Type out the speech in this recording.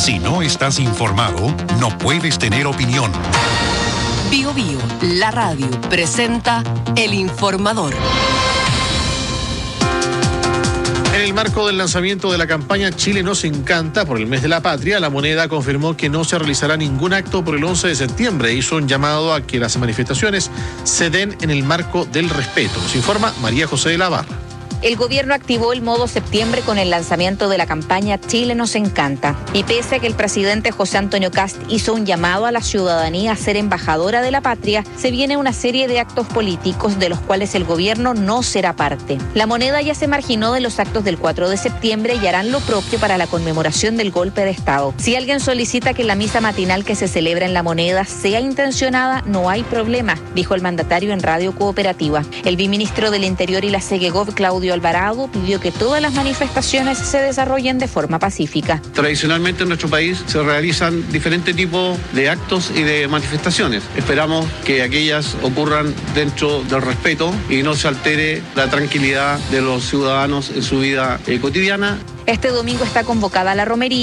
Si no estás informado, no puedes tener opinión. Bio Bio, la radio, presenta El Informador. En el marco del lanzamiento de la campaña Chile nos encanta por el mes de la patria, la moneda confirmó que no se realizará ningún acto por el 11 de septiembre. Hizo un llamado a que las manifestaciones se den en el marco del respeto. Nos informa María José de la Barra. El gobierno activó el modo septiembre con el lanzamiento de la campaña Chile nos encanta. Y pese a que el presidente José Antonio Kast hizo un llamado a la ciudadanía a ser embajadora de la patria, se viene una serie de actos políticos de los cuales el gobierno no será parte. La moneda ya se marginó de los actos del 4 de septiembre y harán lo propio para la conmemoración del golpe de Estado. Si alguien solicita que la misa matinal que se celebra en la moneda sea intencionada, no hay problema, dijo el mandatario en Radio Cooperativa. El viceministro del Interior y la Segegov, Claudio Alvarado, pidió que todas las manifestaciones se desarrollen de forma pacífica. Tradicionalmente en nuestro país se realizan diferentes tipos de actos y de manifestaciones. Esperamos que aquellas ocurran dentro del respeto y no se altere la tranquilidad de los ciudadanos en su vida cotidiana. Este domingo está convocada la romería